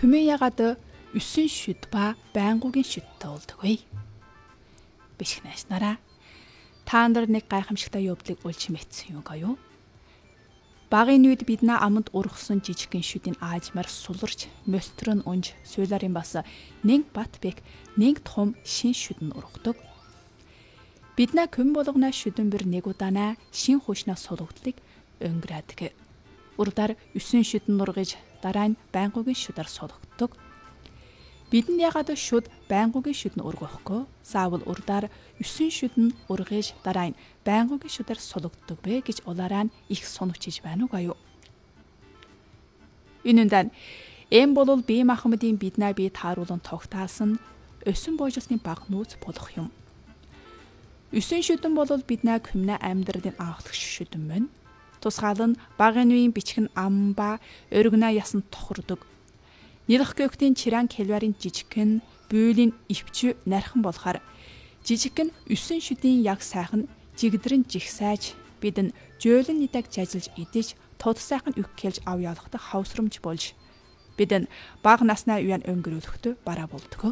Түмэн ягаад 9 шүд ба байнгугийн шүдтэй болдог вэ? Бишг найснараа та нар нэг гайхамшигтай явдлыг улж мэдсэн юу? Багын үед биднээ аманд ургасан жижигхэн шүдийн аажмаар суларч, мөлтрөн унж, суйларын бас нэг бат бек, нэг том шин шүдэн ургадаг. Биднээ күн болгоноо шүдэн бэр нэг удаанаа шин хушнаа сулгдлыг өнгөрөөдөг. Урдаар 9 шүдэн ургиж, дараа нь байнгугийн шүдээр сулгддаг. Бидэнд ягаад шүд байнгугийн шүдэн ургахгүй, заавал урдаар 9 шүдэн ургиж, дараа нь байнгугийн шүдээр сулгддаг бэ гэж улаараа нь их сонвчиж байна уу гаю. Энэ үндэн эм болол бие махбодын биднээ бие тааруулан тогтаасан өсөн боожлтын баг нууц болох юм. 9 шүдэн болол биднээ хүмнэ амьдралын анхлагч шүдэн мөн. Тусгаал нь багын үеийн бичгэн ам ба өргөнө ясан тохирдог. Нилх гөктийн чиран кэлварын жижигхэн бүйлийн өвчü нархан болохоор жижигхэн 9 шүдийн яг сайхан жигдрэн жигсайж бидэнд жөөлөн нитаг жажилж идэж тод сайхан үг хэлж ав явахдах хавсрамж болж бидэнд баг наснаа үеан өнгөрөөлөхдөө бараа болдог.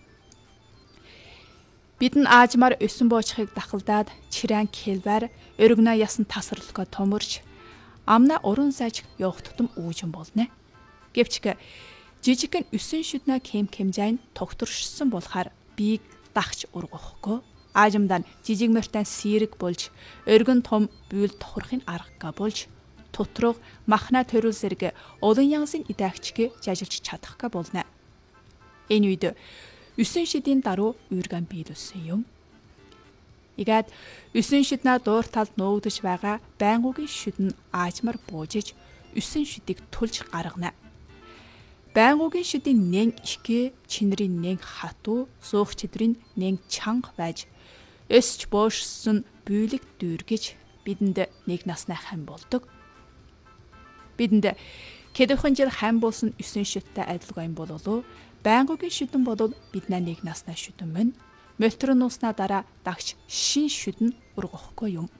Бидэнд аажмаар өсөн боочхыг дахалдаад чиран кэлвар өргөнө ясан тасралгаа томорч амна уран сайж явах тутам үүжин болно. Гэвч жижигхэн 9 шүднэ кемжайн тогтворшсон болохоор биег дагч ургахгүй. Аажимдан жижиг мөртэн сэрэг болж өргөн том бүйл тохорохын аргагаа болж тутрог махна төрөл зэрэг олон янзын идаагчгээ жажилж чадахга болно. Энэ үед 9 шидийн даруй үргэн биелүүлсэн юм. Игад 9 шиднаа дуур талд нуугдж байгаа байнгугийн шүдэн аажмар буужиж 9 шидийг түлж гаргана. Байнгугийн шүдийн нэн ихгээ чинрийн нэн хатуу суух чидрийн нэн чанга байж өсч боошсон бүйлэг дүүргэж бидэнд нэг наснаа хан болдог. Бидэнд хэдвхэн жил хан болсон 9 шүдтэй адилгүй юм бололоо байнгугийн шүдэн болол биднээ нэг наснаа шүдэн мөн мөлтрөн нууснаа дараа дагч шин шүдэн ургахгүй юм.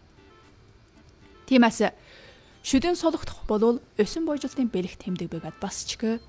Тиймээс шүдэн сулгах болол өсөн боожлтын бэлэг тэмдэг байгаад бас ч